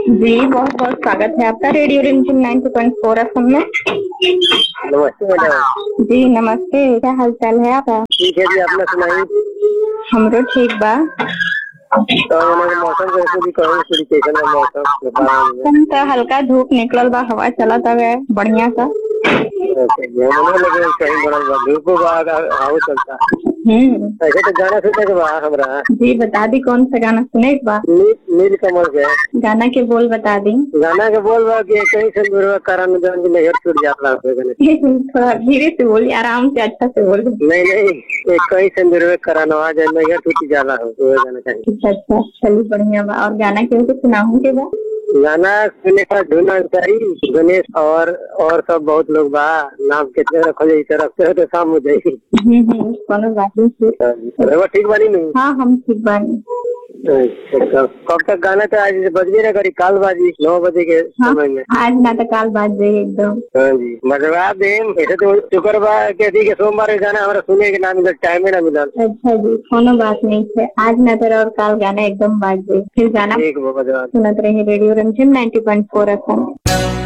जी बहुत बहुत स्वागत है आपका रेडियो रिमझिम 90.4 एफएम में। नमस्ते मैडम। जी नमस्ते, क्या हाल चाल है आपका? ठीक है जी, अपना सुनाई। हमरो ठीक बा। तो मौसम कैसे भी कहीं कैसन है मौसम तो हल्का धूप निकलल बा, हवा चलत हवे बढ़िया सा। घूमने लगे कहीं बड़ा धूप हाउ चलता। ऐसे तो गाना सुनने के बाद हमरा। जी बता दी कौन सा गाना सुने के बाद? नील कमल से। गाना के बोल बता दी। गाना के बोल बा कि कहीं से कारण नहर टूट जाता है। थोड़ा धीरे से बोलिए, आराम से अच्छा से बोलिए। नहीं कहीं से कारण नहर टूट जाला हो तो गाना चाहिए। अच्छा चलिए बढ़िया बा। और गाना क्यों सुनाऊं के बा? गाना सुनने का ढूंढना चाहिए। गणेश और सब बहुत लोग बा, नाम कितने रखो रखते हो तो शाम हो जाएगी। कोनो बात नहीं। ठीक बानी नहीं? हाँ हम ठीक बानी। कब तक गाना तो आज बजबे ना करी, काल बाजी 9 बजे के समय में। आज ना तो काल बाज जाए एकदम। हाँ जी मजवा देन। ऐसे तो शुक्र बा के सोमवार गाना हमारा सुने के ना मिला, टाइम ना मिला। अच्छा जी कोनो बात नहीं है, आज ना तो और काल गाना एकदम बाज जाए। फिर गाना सुनत रहे रेडियो रिमझिम 90.4 एफएम।